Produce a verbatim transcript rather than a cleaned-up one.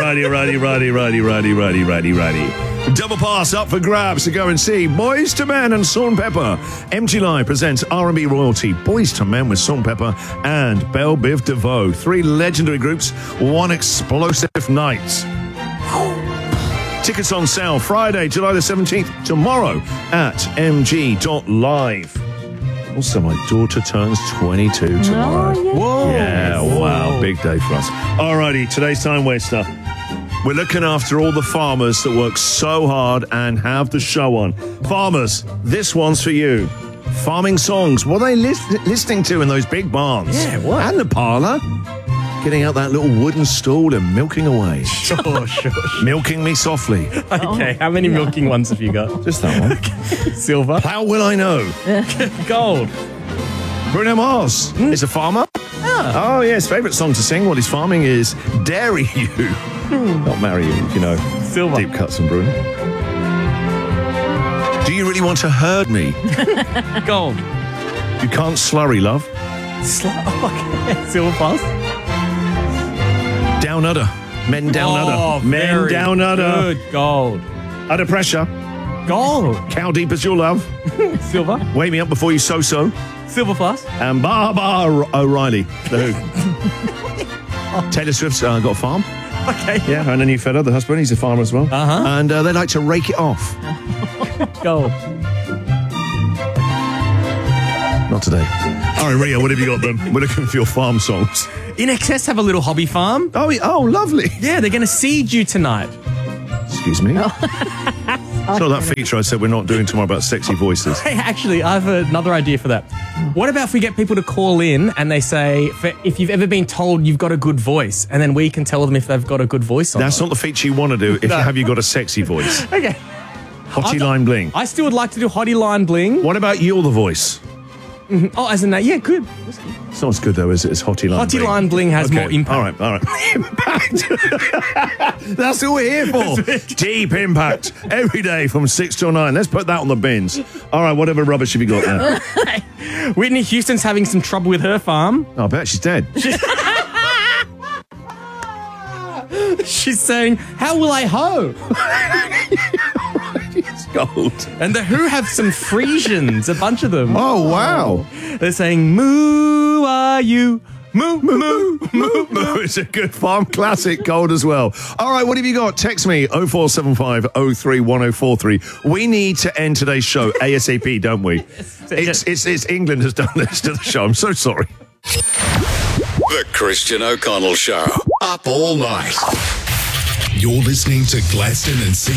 righty, righty, righty, righty, righty, righty, righty, righty. Double pass up for grabs to go and see Boyz two Men and Salt and Pepper. M T Live presents R and B royalty, Boyz two Men with Salt and Pepper and Belle Biv DeVoe. Three legendary groups, one explosive night. Tickets on sale Friday, July the seventeenth, tomorrow at m g dot live. Also, my daughter turns twenty-two tomorrow. Oh, yeah. Whoa. Yeah, wow, big day for us. Alrighty, today's time waster. We're looking after all the farmers that work so hard and have the show on. Farmers, this one's for you. Farming songs, what are they lis- listening to in those big barns? Yeah, what? And the parlour. Getting out that little wooden stool and milking away. Sure, sure, sure. Milking me softly. Okay, how many milking ones have you got? Just that one. Silver. How will I know? Gold. Bruno Mars is a farmer. Ah. Oh, yeah, his favourite song to sing while he's farming is Dairy You. Not Marry You, you know. Silver. Deep cuts from Bruno. Do you really want to herd me? Gold. You can't slurry, love. Sl- okay. Silver plus. Down udder. Men down oh, udder. Men very down udder. Good. Gold. Under pressure. Gold. Cow deep as your love. Silver. Wake me up before you so-so. Silver plus. And Barbara O'Reilly. The Who. Taylor Swift's uh, got a farm. Okay. Yeah, and a new fella, the husband, he's a farmer as well. Uh-huh. And uh, they like to rake it off. Gold. Not today. All right, Rio, what have you got then? We're looking for your farm songs. In Excess have a little hobby farm. Oh, yeah. Oh, lovely. Yeah, they're going to seed you tonight. Excuse me? It's not that feature I said we're not doing tomorrow about sexy voices. Hey, actually, I have another idea for that. What about if we get people to call in and they say, for, if you've ever been told you've got a good voice, and then we can tell them if they've got a good voice or That's not. not the feature you want to do if No. you have you got a sexy voice. Okay. Hottie I- line bling. I still would like to do Hottie Line Bling. What about you're the voice? Oh, as in that, yeah, good. It's not as good though, is it? It's Hottie line Hottie bling. Line Bling has Okay, more impact. All right, all right. Impact. That's what we're here for. Deep impact. Every day from six till nine. Let's put that on the bins. All right, whatever rubbish have you got there? Whitney Houston's having some trouble with her farm. Oh, I bet she's dead. She's saying, how will I hoe? It's gold. And the Who have some Frisians, a bunch of them. Oh, wow. They're saying, moo are you? Moo, moo, moo, moo, moo. It's a good farm classic, gold as well. All right, what have you got? Text me oh four seven five oh three one oh four three. We need to end today's show ASAP, don't we? It's, it's, it's England has done this to the show. I'm so sorry. The Christian O'Connell Show. Up all night. You're listening to Gladstone and C